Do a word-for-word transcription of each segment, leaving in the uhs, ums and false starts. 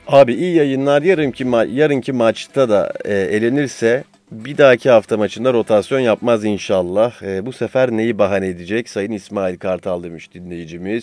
Abi iyi yayınlar. Yarınki, ma- yarınki maçta da e, elenirse bir dahaki hafta maçında rotasyon yapmaz inşallah. E, bu sefer neyi bahane edecek? Sayın İsmail Kartal demiş dinleyicimiz.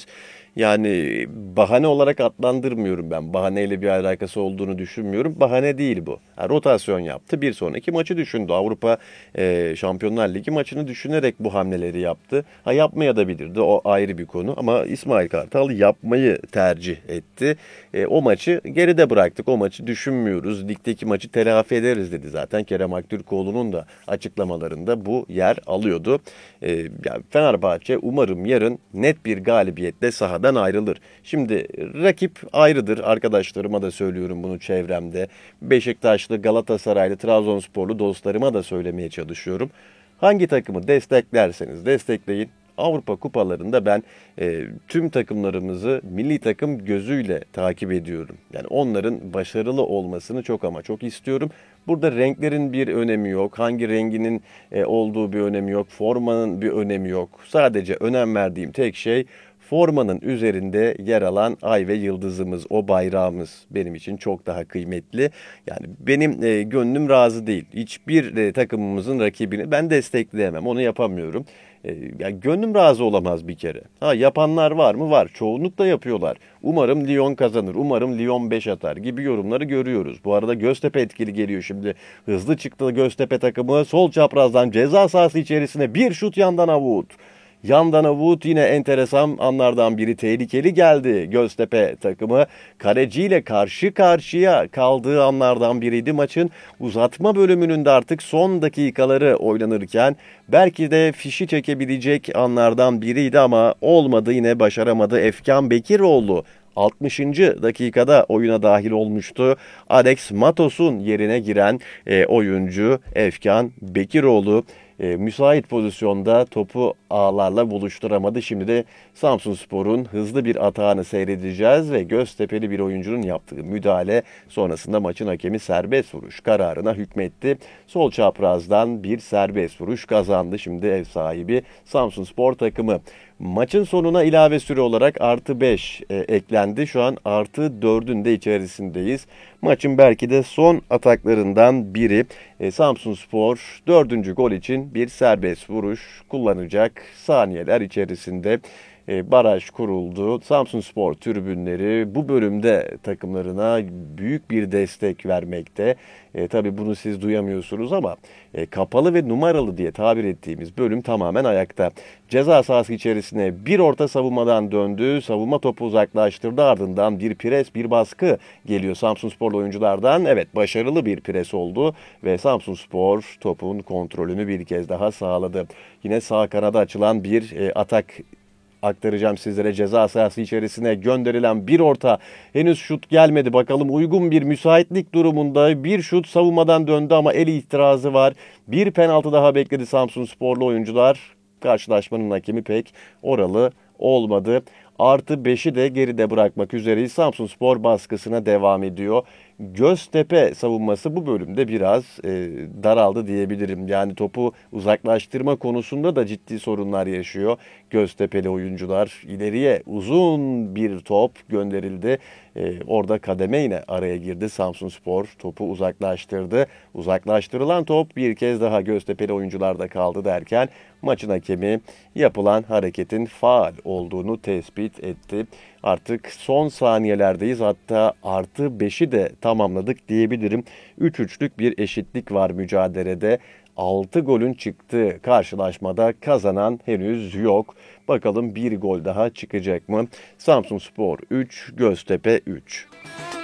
Yani bahane olarak adlandırmıyorum ben. Bahaneyle bir alakası olduğunu düşünmüyorum. Bahane değil bu. Ha, rotasyon yaptı. Bir sonraki maçı düşündü. Avrupa e, Şampiyonlar Ligi maçını düşünerek bu hamleleri yaptı. Ha yapmaya da bilirdi. O ayrı bir konu. Ama İsmail Kartal yapmayı tercih etti. E, o maçı geride bıraktık. O maçı düşünmüyoruz. Ligdeki maçı telafi ederiz dedi zaten. Kerem Aktürkoğlu'nun da açıklamalarında bu yer alıyordu. E, ya Fenerbahçe umarım yarın net bir galibiyetle sahadan ayrılır. Şimdi rakip ayrıdır. Arkadaşlarıma da söylüyorum bunu çevremde. Beşiktaşlı, Galatasaraylı, Trabzonsporlu dostlarıma da söylemeye çalışıyorum. Hangi takımı desteklerseniz destekleyin. Avrupa kupalarında ben e, tüm takımlarımızı milli takım gözüyle takip ediyorum. Yani onların başarılı olmasını çok ama çok istiyorum. Burada renklerin bir önemi yok. Hangi renginin e, olduğu bir önemi yok. Formanın bir önemi yok. Sadece önem verdiğim tek şey formanın üzerinde yer alan ay ve yıldızımız, o bayrağımız benim için çok daha kıymetli. Yani benim e, gönlüm razı değil. Hiçbir e, takımımızın rakibini ben destekleyemem. Onu yapamıyorum. E, ya gönlüm razı olamaz bir kere. Ha yapanlar var mı? Var. Çoğunlukla yapıyorlar. Umarım Lyon kazanır. Umarım Lyon beş atar gibi yorumları görüyoruz. Bu arada Göztepe etkili geliyor şimdi. Hızlı çıktı Göztepe takımı. Sol çaprazdan ceza sahası içerisine bir şut yandan avut. Yandan avut yine enteresan anlardan biri tehlikeli geldi. Göztepe takımı kaleciyle karşı karşıya kaldığı anlardan biriydi. Maçın uzatma bölümünün de artık son dakikaları oynanırken belki de fişi çekebilecek anlardan biriydi ama olmadı, yine başaramadı. Efkan Bekiroğlu altmışıncı dakikada oyuna dahil olmuştu. Alex Matos'un yerine giren e, oyuncu Efkan Bekiroğlu e, müsait pozisyonda topu ağlarla buluşturamadı. Şimdi de Samsunspor'un hızlı bir atağını seyredeceğiz ve Göztepe'li bir oyuncunun yaptığı müdahale sonrasında maçın hakemi serbest vuruş kararına hükmetti. Sol çaprazdan bir serbest vuruş kazandı. Şimdi ev sahibi Samsunspor takımı. Maçın sonuna ilave süre olarak artı beş e, eklendi. Şu an artı dördün de içerisindeyiz. Maçın belki de son ataklarından biri. E, Samsunspor dördüncü gol için bir serbest vuruş kullanacak saniyeler içerisinde. E, baraj kuruldu. Samsunspor tribünleri bu bölümde takımlarına büyük bir destek vermekte. E, tabii bunu siz duyamıyorsunuz ama e, kapalı ve numaralı diye tabir ettiğimiz bölüm tamamen ayakta. Ceza sahası içerisine bir orta savunmadan döndü. Savunma topu uzaklaştırdı. Ardından bir pres, bir baskı geliyor Samsunsporlu oyunculardan. Evet, başarılı bir pres oldu ve Samsunspor topun kontrolünü bir kez daha sağladı. Yine sağ kanada açılan bir e, atak aktaracağım sizlere. Ceza sahası içerisine gönderilen bir orta, henüz şut gelmedi. Bakalım uygun bir müsaitlik durumunda bir şut savunmadan döndü ama el itirazı var. Bir penaltı daha bekledi Samsunsporlu oyuncular. Karşılaşmanın hakemi pek oralı olmadı. Artı beşi de geride bırakmak üzereyiz. Samsunspor baskısına devam ediyor. Göztepe savunması bu bölümde biraz e, daraldı diyebilirim. Yani topu uzaklaştırma konusunda da ciddi sorunlar yaşıyor. Göztepe'li oyuncular, ileriye uzun bir top gönderildi. E, orada kademe yine araya girdi. Samsunspor topu uzaklaştırdı. Uzaklaştırılan top bir kez daha Göztepe'li oyuncularda kaldı derken maçın hakemi yapılan hareketin faul olduğunu tespit etti. Artık son saniyelerdeyiz, hatta artı beşi de tamamladık diyebilirim. üç üçlük bir eşitlik var mücadelede. altı golün çıktığı karşılaşmada kazanan henüz yok. Bakalım bir gol daha çıkacak mı? Samsunspor üç, Göztepe üç.